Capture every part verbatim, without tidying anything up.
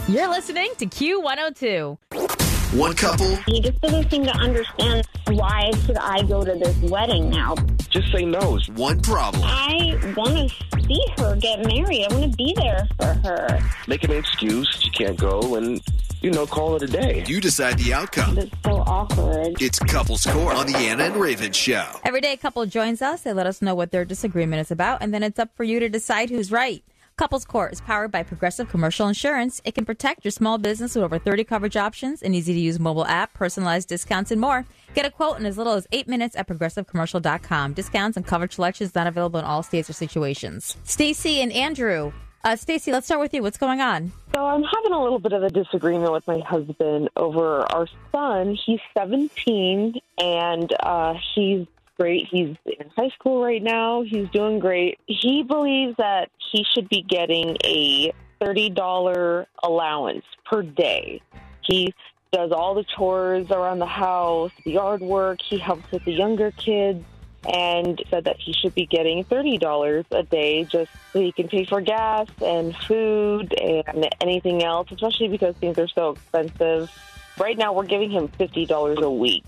You're listening to Q one oh two. One couple. He just doesn't seem to understand why should I go to this wedding now. Just say no. One problem. I want to see her get married. I want to be there for her. Make an excuse. You can't go and, you know, call it a day. You decide the outcome. It's so awkward. It's Couples Court on the Anna and Raven Show. Every day a couple joins us. They let us know what their disagreement is about, and then it's up for you to decide who's right. Couples Court is powered by Progressive Commercial Insurance. It can protect your small business with over thirty coverage options, an easy-to-use mobile app, personalized discounts, and more. Get a quote in as little as eight minutes at progressive commercial dot com. Discounts and coverage selections not available in all states or situations. Stacy and Andrew. Uh, Stacy, let's start with you. What's going on? So I'm having a little bit of a disagreement with my husband over our son. He's seventeen, and uh, he's great. He's in high school right now. He's doing great. He believes that he should be getting a thirty dollars allowance per day. He does all the chores around the house, the yard work. He helps with the younger kids, and said that he should be getting thirty dollars a day just so he can pay for gas and food and anything else, especially because things are so expensive. Right now, we're giving him fifty dollars a week.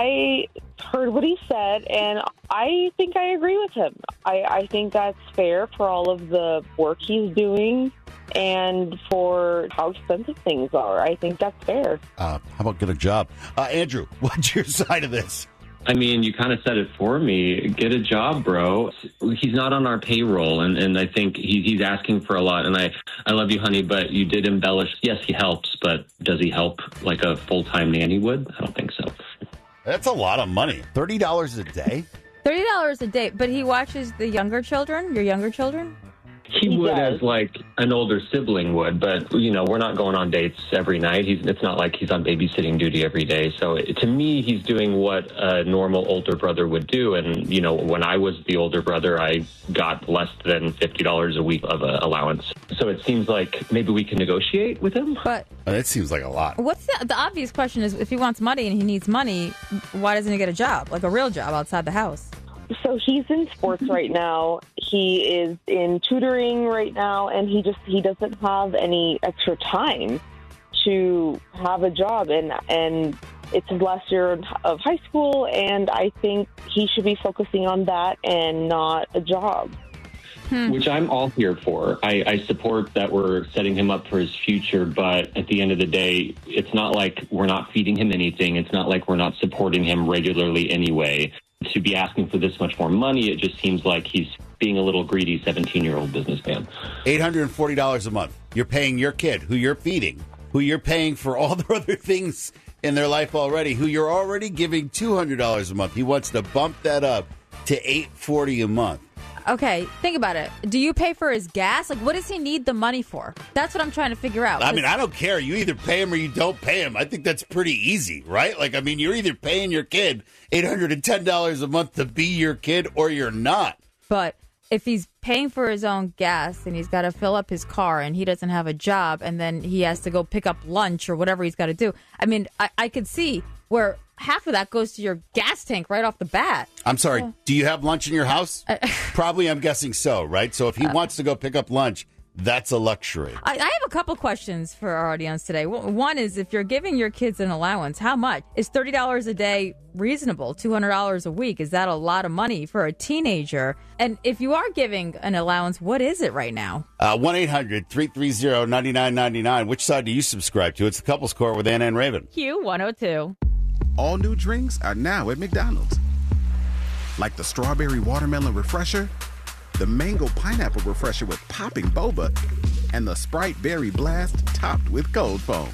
I heard what he said, and I think I agree with him. I, I think that's fair for all of the work he's doing and for how expensive things are. I think that's fair. Uh, how about get a job? Uh, Andrew, what's your side of this? I mean, you kind of said it for me. Get a job, bro. He's not on our payroll, and, and I think he, he's asking for a lot. And I, I love you, honey, but you did embellish. Yes, he helps, but does he help like a full-time nanny would? I don't think so. That's a lot of money. thirty dollars a day? thirty dollars a day, but he watches the younger children, your younger children? He, he would does. As like an older sibling would, but, you know, we're not going on dates every night. He's, it's not like he's on babysitting duty every day. So it, to me, he's doing what a normal older brother would do. And, you know, when I was the older brother, I got less than fifty dollars a week of a allowance. So it seems like maybe we can negotiate with him. But oh, that seems like a lot. What's the, the obvious question is, if he wants money and he needs money, why doesn't he get a job, like a real job outside the house? So he's in sports right now. He is in tutoring right now, and he just he doesn't have any extra time to have a job. And and it's his last year of high school, and I think he should be focusing on that and not a job. Hmm. Which I'm all here for. I, I support that we're setting him up for his future, but at the end of the day, it's not like we're not feeding him anything. It's not like we're not supporting him regularly anyway. To be asking for this much more money, it just seems like he's being a little greedy seventeen-year-old businessman. eight hundred forty dollars a month. You're paying your kid, who you're feeding, who you're paying for all the other things in their life already, who you're already giving two hundred dollars a month. He wants to bump that up to eight hundred forty dollars a month. Okay, think about it. Do you pay for his gas? Like, what does he need the money for? That's what I'm trying to figure out. I mean, I don't care. You either pay him or you don't pay him. I think that's pretty easy, right? Like, I mean, you're either paying your kid eight hundred ten dollars a month to be your kid or you're not. But if he's paying for his own gas and he's got to fill up his car and he doesn't have a job and then he has to go pick up lunch or whatever he's got to do, I mean, I, I could see where half of that goes to your gas tank right off the bat. I'm sorry. Oh. Do you have lunch in your house? Probably, I'm guessing so, right? So if he uh, wants to go pick up lunch, that's a luxury. I, I have a couple questions for our audience today. One is, if you're giving your kids an allowance, how much? Is thirty dollars a day reasonable? two hundred dollars a week? Is that a lot of money for a teenager? And if you are giving an allowance, what is it right now? Uh, one eight hundred three three zero nine nine nine nine. Which side do you subscribe to? It's the Couples Court with Anna and Raven. Q one oh two. All new drinks are now at McDonald's. Like the strawberry watermelon refresher, the mango pineapple refresher with popping boba, and the Sprite berry blast topped with cold foam.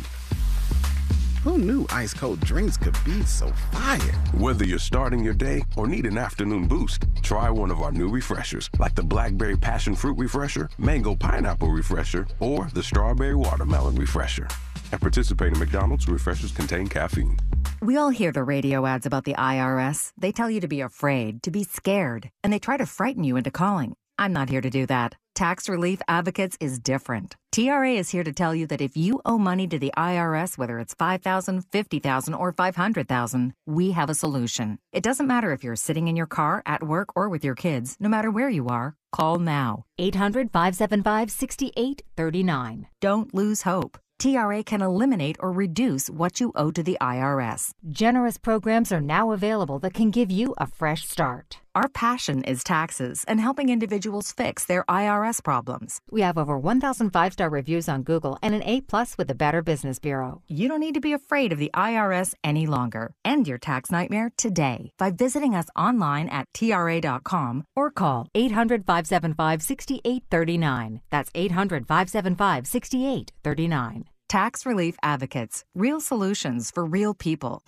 Who knew ice cold drinks could be so fire? Whether you're starting your day or need an afternoon boost, try one of our new refreshers, like the blackberry passion fruit refresher, mango pineapple refresher, or the strawberry watermelon refresher. At participating McDonald's, refreshers contain caffeine. We all hear the radio ads about the I R S. They tell you to be afraid, to be scared, and they try to frighten you into calling. I'm not here to do that. Tax Relief Advocates is different. T R A is here to tell you that if you owe money to the I R S, whether it's five thousand dollars, fifty thousand dollars, or five hundred thousand dollars, we have a solution. It doesn't matter if you're sitting in your car, at work, or with your kids. No matter where you are, call now. eight hundred five seven five six eight three nine. Don't lose hope. T R A can eliminate or reduce what you owe to the I R S. Generous programs are now available that can give you a fresh start. Our passion is taxes and helping individuals fix their I R S problems. We have over one thousand five-star reviews on Google and an A plus with the Better Business Bureau. You don't need to be afraid of the I R S any longer. End your tax nightmare today by visiting us online at T R A dot com or call eight hundred, five seven five, six eight three nine. That's eight hundred, five seven five, six eight three nine. Tax Relief Advocates. Real solutions for real people.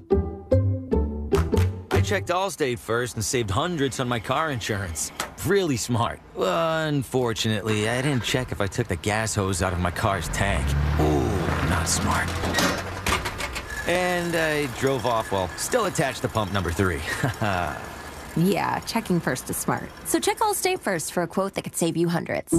I checked Allstate first and saved hundreds on my car insurance. Really smart. Unfortunately, I didn't check if I took the gas hose out of my car's tank. Ooh, not smart. And I drove off while still attached to pump number three. Yeah, checking first is smart. So check Allstate first for a quote that could save you hundreds.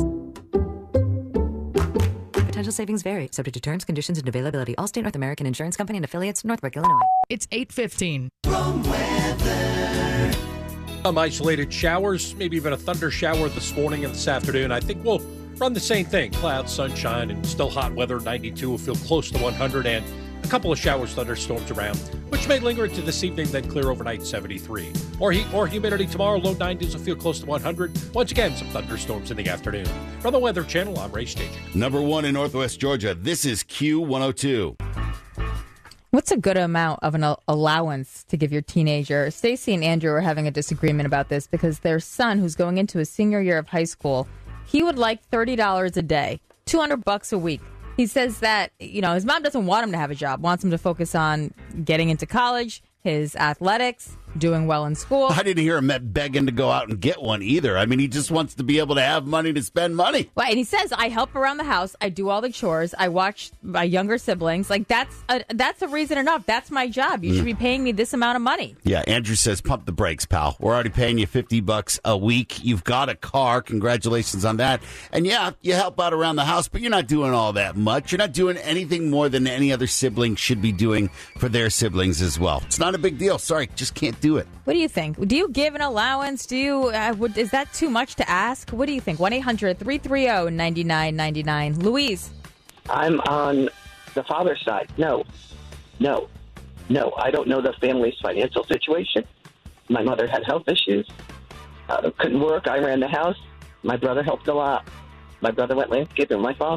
Potential savings vary, subject to terms, conditions, and availability. Allstate North American Insurance Company and affiliates, Northbrook, Illinois. It's eight fifteen. Wrong weather. Some isolated showers, maybe even a thunder shower this morning and this afternoon. I think we'll run the same thing. Clouds, sunshine, and still hot weather. ninety-two will feel close to one hundred, and a couple of showers, thunderstorms around, which may linger into this evening, then clear overnight, seventy-three. More heat, more humidity tomorrow. Low nineties will feel close to one hundred. Once again, some thunderstorms in the afternoon. From the Weather Channel, I'm Ray Staging. Number one in Northwest Georgia. This is Q one oh two. What's a good amount of an allowance to give your teenager? Stacy and Andrew are having a disagreement about this because their son, who's going into his senior year of high school, he would like thirty dollars a day, two hundred bucks a week. He says that, you know, his mom doesn't want him to have a job, wants him to focus on getting into college, his athletics, doing well in school. I didn't hear him begging to go out and get one either. I mean, he just wants to be able to have money to spend money. Well, and he says, I help around the house. I do all the chores. I watch my younger siblings. Like, that's a, that's a reason enough. That's my job. You mm. should be paying me this amount of money. Yeah, Andrew says, pump the brakes, pal. We're already paying you fifty bucks a week. You've got a car. Congratulations on that. And yeah, you help out around the house, but you're not doing all that much. You're not doing anything more than any other sibling should be doing for their siblings as well. It's not a big deal. Sorry, just can't do it. What do you think? Do you give an allowance? Do you? Uh, would, is that too much to ask? What do you think? one eight hundred, three three zero, nine nine nine nine. Louise? I'm on the father's side. No. No. No. I don't know the family's financial situation. My mother had health issues. Uh, couldn't work. I ran the house. My brother helped a lot. My brother went landscaping. My father